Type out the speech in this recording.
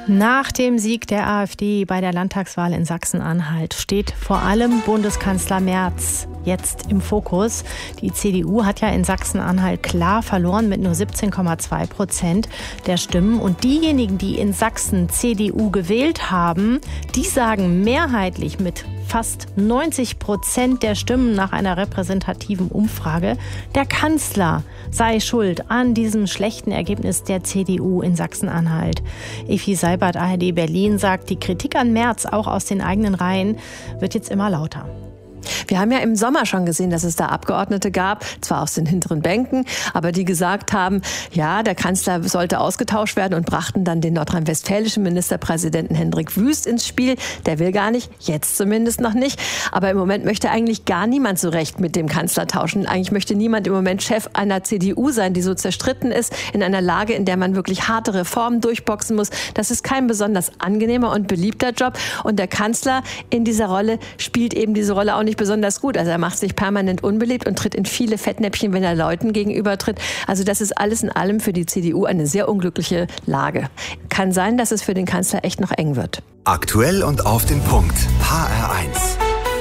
Nach dem Sieg der AfD bei der Landtagswahl in Sachsen-Anhalt steht vor allem Bundeskanzler Merz jetzt im Fokus. Die CDU hat ja in Sachsen-Anhalt klar verloren mit nur 17,2% der Stimmen. Und diejenigen, die in Sachsen CDU gewählt haben, die sagen mehrheitlich mit fast 90% der Stimmen nach einer repräsentativen Umfrage, der Kanzler sei schuld an diesem schlechten Ergebnis der CDU in Sachsen-Anhalt. Effi Seibert, ARD Berlin, sagt, die Kritik an Merz, auch aus den eigenen Reihen, wird jetzt immer lauter. Wir haben ja im Sommer schon gesehen, dass es da Abgeordnete gab, zwar aus den hinteren Bänken, aber die gesagt haben, ja, der Kanzler sollte ausgetauscht werden und brachten dann den nordrhein-westfälischen Ministerpräsidenten Hendrik Wüst ins Spiel. Der will gar nicht, jetzt zumindest noch nicht. Aber im Moment möchte eigentlich gar niemand so recht mit dem Kanzler tauschen. Eigentlich möchte niemand im Moment Chef einer CDU sein, die so zerstritten ist, in einer Lage, in der man wirklich harte Reformen durchboxen muss. Das ist kein besonders angenehmer und beliebter Job. Und der Kanzler in dieser Rolle spielt eben diese Rolle auch nicht besonders gut. Also er macht sich permanent unbeliebt und tritt in viele Fettnäpfchen, wenn er Leuten gegenüber tritt. Also das ist alles in allem für die CDU eine sehr unglückliche Lage. Kann sein, dass es für den Kanzler echt noch eng wird. Aktuell und auf den Punkt. HR1.